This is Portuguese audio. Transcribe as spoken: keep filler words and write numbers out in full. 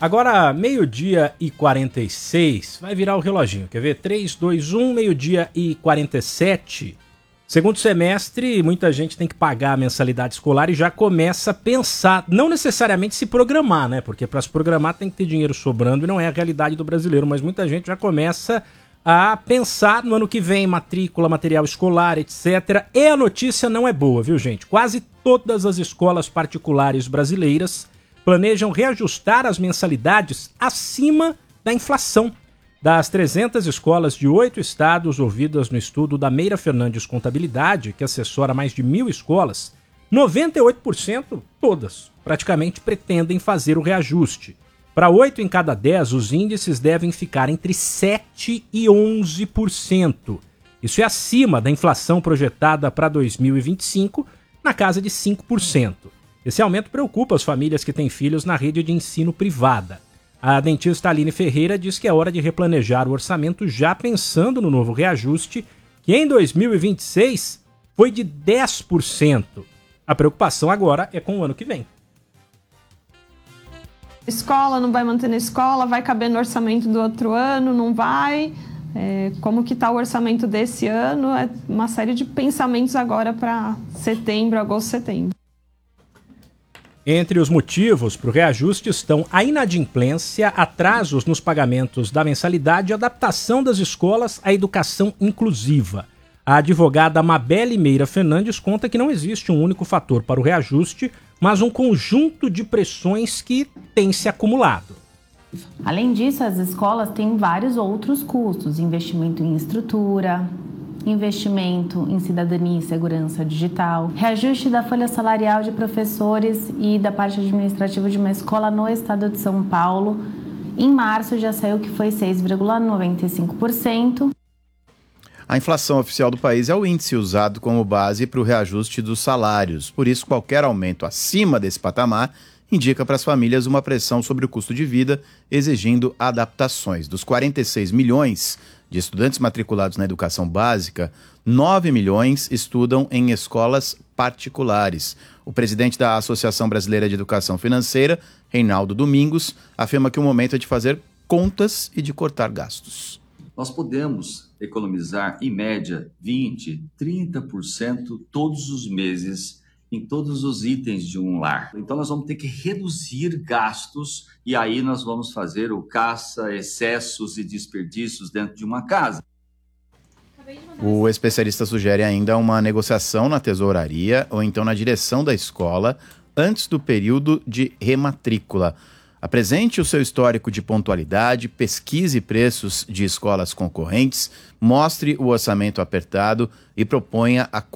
Agora, meio-dia e quarenta e seis, vai virar o reloginho, quer ver? três, dois, um, meio-dia e quarenta e sete. Segundo semestre, muita gente tem que pagar a mensalidade escolar e já começa a pensar, não necessariamente se programar, né? Porque para se programar tem que ter dinheiro sobrando e não é a realidade do brasileiro, mas muita gente já começa a pensar no ano que vem, matrícula, material escolar, etcétera. E a notícia não é boa, viu, gente? Quase todas as escolas particulares brasileiras planejam reajustar as mensalidades acima da inflação. Das trezentas escolas de oito estados ouvidas no estudo da Meira Fernandes Contabilidade, que assessora mais de mil escolas, noventa e oito por cento, todas, praticamente pretendem fazer o reajuste. Para oito em cada dez, os índices devem ficar entre sete e onze por cento. Isso é acima da inflação projetada para dois mil e vinte e cinco, na casa de cinco por cento. Esse aumento preocupa as famílias que têm filhos na rede de ensino privada. A dentista Aline Ferreira diz que é hora de replanejar o orçamento já pensando no novo reajuste, que em dois mil e vinte e seis foi de dez por cento. A preocupação agora é com o ano que vem. Escola, não vai manter na escola, vai caber no orçamento do outro ano, não vai? É, como que está o orçamento desse ano? É uma série de pensamentos agora para setembro, agosto, setembro. Entre os motivos para o reajuste estão a inadimplência, atrasos nos pagamentos da mensalidade e adaptação das escolas à educação inclusiva. A advogada Mabelle Meira Fernandes conta que não existe um único fator para o reajuste, mas um conjunto de pressões que tem se acumulado. Além disso, as escolas têm vários outros custos: investimento em estrutura, investimento em cidadania e segurança digital, reajuste da folha salarial de professores e da parte administrativa de uma escola no estado de São Paulo. Em março já saiu que foi seis vírgula noventa e cinco por cento. A inflação oficial do país é o índice usado como base para o reajuste dos salários. Por isso, qualquer aumento acima desse patamar indica para as famílias uma pressão sobre o custo de vida, exigindo adaptações. Dos quarenta e seis milhões de estudantes matriculados na educação básica, nove milhões estudam em escolas particulares. O presidente da Associação Brasileira de Educação Financeira, Reinaldo Domingos, afirma que o momento é de fazer contas e de cortar gastos. Nós podemos economizar, em média, vinte por cento, trinta por cento todos os meses em todos os itens de um lar. Então nós vamos ter que reduzir gastos e aí nós vamos fazer o caça, excessos e desperdícios dentro de uma casa. O especialista sugere ainda uma negociação na tesouraria ou então na direção da escola antes do período de rematrícula. Apresente o seu histórico de pontualidade, pesquise preços de escolas concorrentes, mostre o orçamento apertado e proponha a